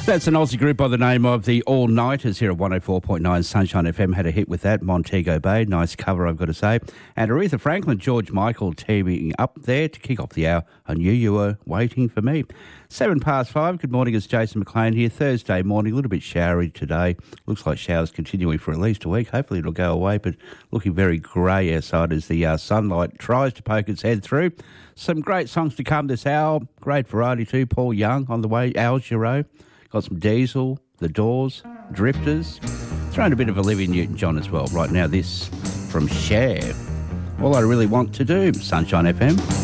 That's an Aussie group by the name of the All Nighters here at 104.9 Sunshine FM. Had a hit with that, Montego Bay. Nice cover, I've got to say. And Aretha Franklin, George Michael teaming up there to kick off the hour. I knew you were waiting for me. 5:07. Good morning, it's Jason McLean here. Thursday morning, a little bit showery today. Looks like showers continuing for at least a week. Hopefully it'll go away, but looking very grey outside as the sunlight tries to poke its head through. Some great songs to come this hour. Great variety too. Paul Young on the way. Al Jarreau. Got some Diesel, The Doors, Drifters. Thrown a bit of Olivia Newton-John as well. Right now, this from Cher. All I Really Want to Do, Sunshine FM.